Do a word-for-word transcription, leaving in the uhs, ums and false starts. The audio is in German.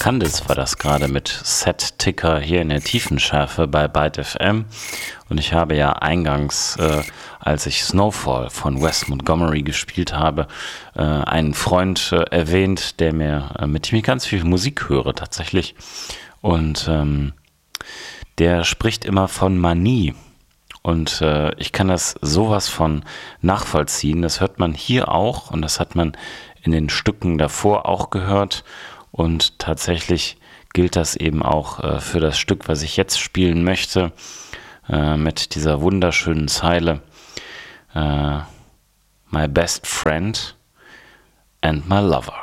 Candice war das gerade mit Set-Ticker hier in der Tiefenschärfe bei Byte F M. Und ich habe ja eingangs, äh, als ich Snowfall von Wes Montgomery gespielt habe, äh, einen Freund äh, erwähnt, der mir, äh, mit dem ich ganz viel Musik höre tatsächlich. Und ähm, der spricht immer von Manie. Und äh, ich kann das sowas von nachvollziehen. Das hört man hier auch und das hat man in den Stücken davor auch gehört. Und tatsächlich gilt das eben auch äh, für das Stück, was ich jetzt spielen möchte, äh, mit dieser wunderschönen Zeile äh, My best friend and my lover.